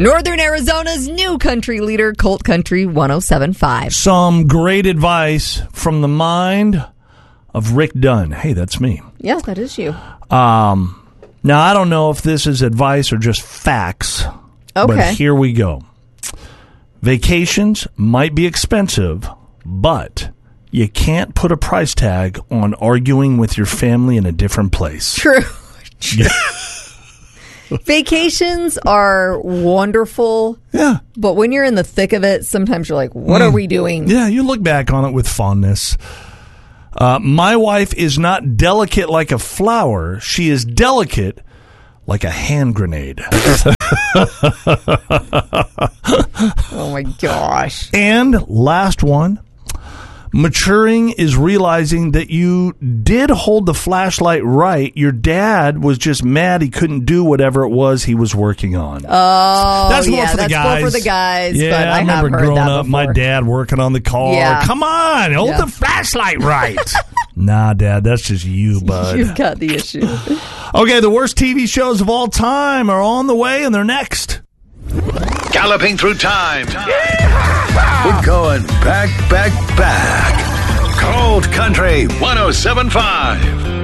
Northern Arizona's new country leader, Colt Country 107.5. Some great advice from the mind of Rick Dunn. Hey, that's me. Yeah, that is you. Now, I don't know if this is advice or just facts. Okay. But here we go. Vacations might be expensive, but you can't put a price tag on arguing with your family in a different place. True. Vacations are wonderful. Yeah. But when you're in the thick of it, sometimes you're like, what are we doing? Yeah, you look back on it with fondness. My wife is not delicate like a flower. She is delicate like a hand grenade. Oh, my gosh. And last one. Maturing is realizing that you did hold the flashlight right. Your dad was just mad he couldn't do whatever it was he was working on. Oh, that's more yeah, for the that's guys. more for the guys. Yeah, but I remember have heard growing that up, before. my dad working on the car. Yeah. Come on, hold the flashlight right. Nah, Dad, that's just you, bud. You've got the issue. Okay, the worst TV shows of all time are on the way, and they're next. Galloping through time. We're going back. Cold Country 107.5.